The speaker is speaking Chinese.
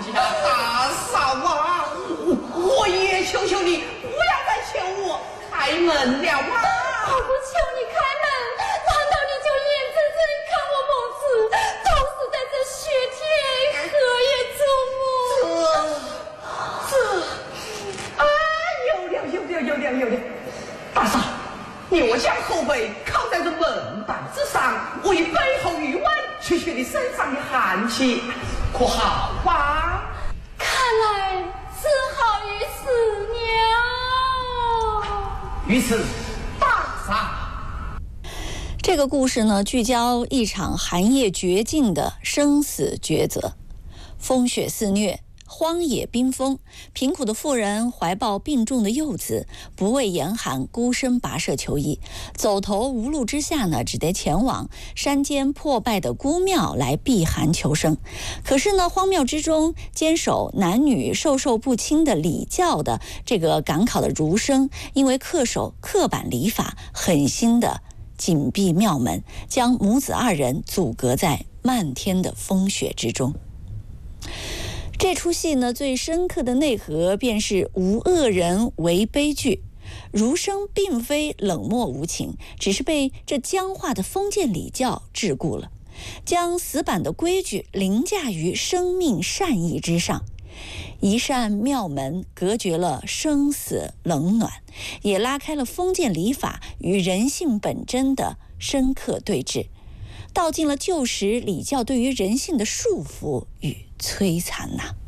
家大嫂啊，我也求求你不要再求我开门了嘛！ 我不求你开门，难道你就眼睁睁看我母子都死在这雪天荷叶中有了！大嫂，你我将后背靠在这门板之上，我以背后余温去去你身上的寒气，可好吧？ 看来只好于此了。 于此，大嫂。 这个故事呢，聚焦一场寒夜绝境的生死抉择。风雪肆虐，荒野冰封，贫苦的妇人怀抱病重的幼子，不畏严寒，孤身跋涉求医。走投无路之下呢，只得前往山间破败的孤庙来避寒求生。可是呢，荒庙之中坚守男女授受不亲的礼教的这个赶考的儒生，因为恪守刻板礼法，狠心的紧闭庙门，将母子二人阻隔在漫天的风雪之中。这出戏呢，最深刻的内核便是无恶人为悲剧。儒生并非冷漠无情，只是被这僵化的封建礼教桎梏了，将死板的规矩凌驾于生命善意之上。一扇庙门隔绝了生死冷暖，也拉开了封建礼法与人性本真的深刻对峙，道尽了旧时礼教对于人性的束缚与摧残呐。